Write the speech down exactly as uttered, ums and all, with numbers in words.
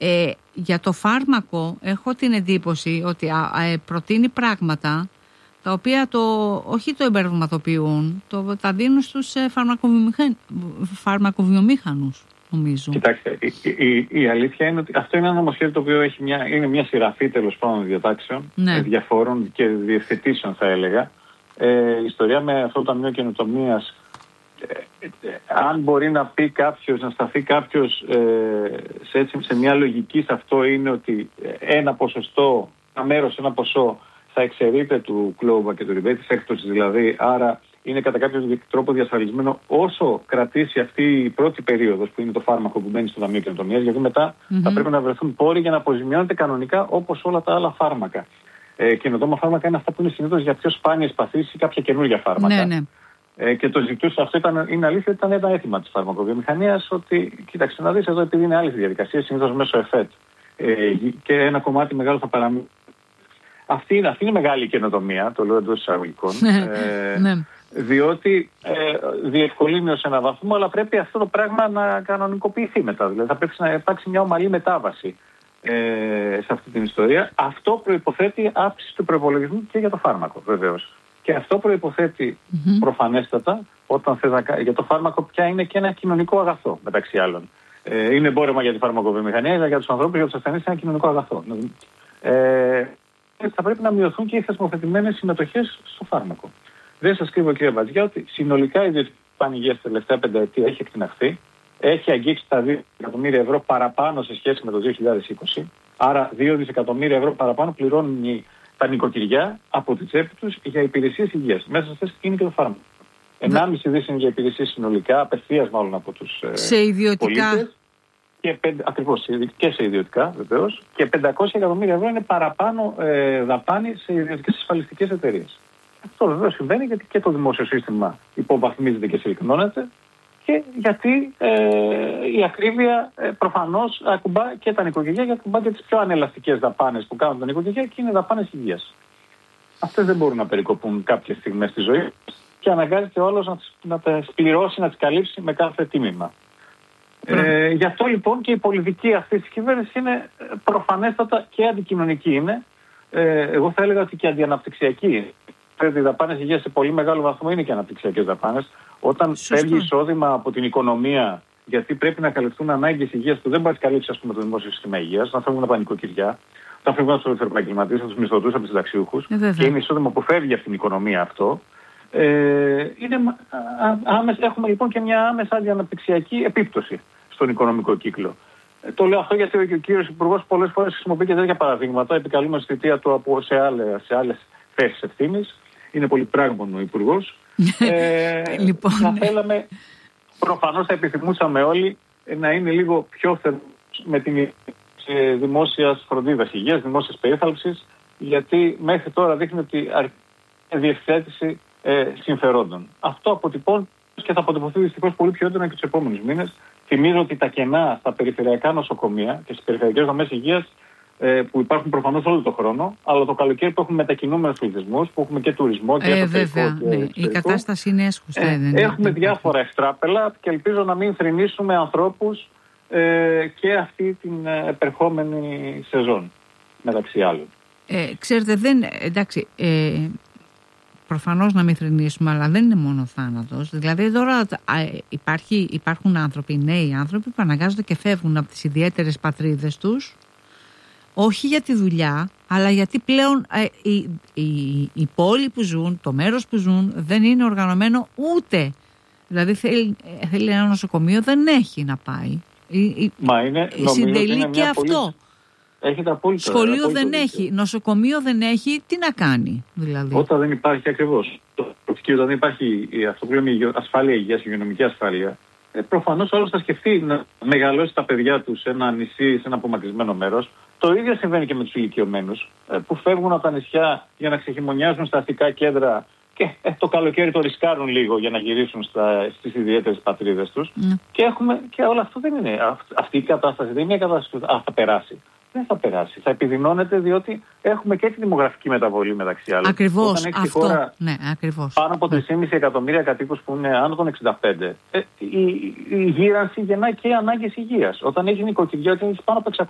Ε, για το φάρμακο έχω την εντύπωση ότι α, α, προτείνει πράγματα τα οποία το, όχι το εμπορευματοποιούν, το, τα δίνουν στους ε, φαρμακοβιομήχανους, νομίζω. Κοιτάξτε, η, η, η αλήθεια είναι ότι αυτό είναι ένα νομοσχέδιο το οποίο έχει μια, είναι μια σειραφή τέλος πάντων διατάξεων, ναι. διαφόρων και διευθετήσεων θα έλεγα. Ε, η ιστορία με αυτό το Ταμείο Καινοτομίας, ε, ε, αν μπορεί να πει κάποιος, να σταθεί κάποιος ε, σε, έτσι, σε μια λογική σε αυτό, είναι ότι ένα ποσοστό, ένα μέρος, ένα ποσό θα εξαιρείται του κλόβα και του rebate, της έκπτωσης δηλαδή, άρα είναι κατά κάποιο τρόπο διασφαλισμένο όσο κρατήσει αυτή η πρώτη περίοδος που είναι το φάρμακο που μπαίνει στο Ταμείο Καινοτομίας, γιατί μετά mm-hmm. θα πρέπει να βρεθούν πόροι για να αποζημιώνεται κανονικά όπως όλα τα άλλα φάρμακα. Ε, καινοτόμα φάρμακα είναι αυτά που είναι συνήθως για πιο σπάνιες παθήσεις ή κάποια καινούργια φάρμακα. Ναι, ναι. Ε, και το ζητούσε αυτό, ήταν, είναι αλήθεια, ήταν ένα αίτημα της φαρμακοβιομηχανίας ότι, κοίταξε να δεις εδώ, επειδή είναι άλλες διαδικασίες, συνήθως μέσω ΕΦΕΤ ε, και ένα κομμάτι μεγάλο θα παραμείνει. Αυτή είναι, αυτή είναι μεγάλη καινοτομία, το λέω εντός εισαγωγικών, ε, ναι. διότι ε, διευκολύνει ως ένα βαθμό, αλλά πρέπει αυτό το πράγμα να κανονικοποιηθεί μετά. Δηλαδή θα πρέπει να υπάρξει μια ομαλή μετάβαση ε, σε αυτή την ιστορία. Αυτό προϋποθέτει αύξηση του προϋπολογισμού και για το φάρμακο, βεβαίως. Και αυτό προϋποθέτει mm-hmm. προφανέστατα, όταν θες να, για το φάρμακο πια είναι και ένα κοινωνικό αγαθό, μεταξύ άλλων. Ε, είναι εμπόρευμα για τη φαρμακοβιομηχανία, αλλά για τους ανθρώπους, για τους ασθενείς είναι ένα κοινωνικό αγαθό. Ε, θα πρέπει να μειωθούν και οι θεσμοθετημένες συμμετοχές στο φάρμακο. Δεν σας κρύβω, κύριε Μπατζιά, ότι συνολικά η ιδιωτική πανηγία στα τελευταία πενταετία έχει εκτιναχθεί. Έχει αγγίξει τα δύο δισεκατομμύρια ευρώ παραπάνω σε σχέση με το δύο χιλιάδες είκοσι. Άρα, δύο δισεκατομμύρια ευρώ παραπάνω πληρώνουν τα νοικοκυριά από τη τσέπη τους για υπηρεσίες υγείας. Μέσα σε αυτές είναι και το φάρμακο. ενάμιση δις είναι για υπηρεσίες συνολικά, απευθείας μάλλον από τους σε ιδιωτικά. πολίτες. Και πέντε, ακριβώς, και σε ιδιωτικά βεβαίως, και πεντακόσια εκατομμύρια ευρώ είναι παραπάνω ε, δαπάνη σε ιδιωτικές ασφαλιστικές εταιρείες. Αυτό βεβαίως συμβαίνει γιατί και το δημόσιο σύστημα υποβαθμίζεται και συρρυκνώνεται και γιατί ε, η ακρίβεια ε, προφανώς ακουμπά και τα νοικοκυριά και ακουμπά και τις πιο ανελαστικές δαπάνες που κάνουν τα νοικοκυριά και είναι δαπάνες υγείας. Αυτές δεν μπορούν να περικοπούν κάποιες στιγμές στη ζωή και αναγκάζεται ο άλλος να, να τα πληρώσει, να τις καλύψει με κάθε τίμημα. Ε, γι' αυτό λοιπόν και η πολιτική αυτή της κυβέρνησης είναι προφανέστατα και αντικοινωνική είναι. Ε, εγώ θα έλεγα ότι και αντιαναπτυξιακή. Οι δαπάνες υγείας σε πολύ μεγάλο βαθμό είναι και αναπτυξιακές δαπάνες. Όταν φεύγει εισόδημα από την οικονομία, γιατί πρέπει να καλυφθούν ανάγκες υγείας που δεν μπορεί να καλύψει, ας πούμε, το δημόσιο σύστημα υγείας, όταν φεύγουν από τα νοικοκυριά, όταν φεύγουν από τους επαγγελματίες, από τους μισθωτούς, από τους συνταξιούχους, ε, και είναι εισόδημα που φεύγει από την οικονομία αυτό. Ε, είναι, α, άμεσα, έχουμε λοιπόν και μια άμεσα αντιαναπτυξιακή επίπτωση στον οικονομικό κύκλο. Ε, το λέω αυτό γιατί ο κύριος Υπουργός πολλές φορές χρησιμοποιεί και τέτοια παραδείγματα, επικαλούμενος στη θητεία του από σε άλλες, σε άλλες θέσεις ευθύνης. Είναι πολύ πράγμονο ο Υπουργός. Ε, λοιπόν, θα θέλαμε, προφανώς θα επιθυμούσαμε όλοι να είναι λίγο πιο θερμός με την δημόσιας φροντίδας υγείας, δημόσιας περίθαλψης, γιατί μέχρι τώρα δείχνει ότι αρκεί διευθέτηση ε, συμφερόντων. Αυτό αποτυπώνει και θα αποτυπωθεί δυστυχώς πολύ πιο έντονα και τους επόμενους μήνες. Θυμίζω ότι τα κενά στα περιφερειακά νοσοκομεία και στις περιφερειακές δομές υγείας ε, που υπάρχουν προφανώς όλο τον χρόνο, αλλά το καλοκαίρι που έχουμε μετακινούμενους πληθυσμούς, που έχουμε και τουρισμό και ε, βέβαια, και ναι. Η κατάσταση είναι έσχουστη. Ε, δεν έχουμε είναι. διάφορα εξτράπελα και ελπίζω να μην θρηνήσουμε ανθρώπους ε, και αυτή την επερχόμενη σεζόν, μεταξύ άλλων. Ε, ξέρετε, δεν, εντάξει, ε, προφανώς να μην θρηνήσουμε, αλλά δεν είναι μόνο θάνατος. Δηλαδή τώρα α, υπάρχει, υπάρχουν άνθρωποι, νέοι άνθρωποι που αναγκάζονται και φεύγουν από τις ιδιαίτερες πατρίδες τους, όχι για τη δουλειά, αλλά γιατί πλέον ε, η, η, η πόλη που ζουν, το μέρος που ζουν δεν είναι οργανωμένο ούτε. Δηλαδή θέλει, θέλει ένα νοσοκομείο, δεν έχει να πάει. Η, Μα είναι, η συντελεί και αυτό. Πολύ... Έχετε απόλυτο. Σχολείο απόλυτο δεν δίκιο. έχει, νοσοκομείο δεν έχει, τι να κάνει δηλαδή. Όταν δεν υπάρχει ακριβώς. Και όταν δεν υπάρχει αυτό που λέμε ασφάλεια υγείας, υγειονομική ασφάλεια, ε, προφανώς όλος θα σκεφτεί να μεγαλώσει τα παιδιά του σε ένα νησί, σε ένα απομακρυσμένο μέρος. Το ίδιο συμβαίνει και με τους ηλικιωμένους ε, που φεύγουν από τα νησιά για να ξεχειμονιάζουν στα αστικά κέντρα και ε, το καλοκαίρι το ρισκάρουν λίγο για να γυρίσουν στα, στις ιδιαίτερες πατρίδες τους. Mm. Και, έχουμε, και όλο αυτό δεν είναι. Αυτή η κατάσταση δεν είναι μια κατάσταση που θα περάσει. Δεν θα περάσει. Θα επιδεινώνεται διότι έχουμε και τη δημογραφική μεταβολή μεταξύ άλλων. Ακριβώς. Αυτό. Χώρα, ναι, ακριβώς. Πάνω από τρία κόμμα πέντε εκατομμύρια κατοίκους που είναι άνω των εξήντα πέντε. Ε, η, η γύρανση γεννάει και ανάγκες υγείας. Όταν έχει νοικοκυριά, όταν έχει πάνω από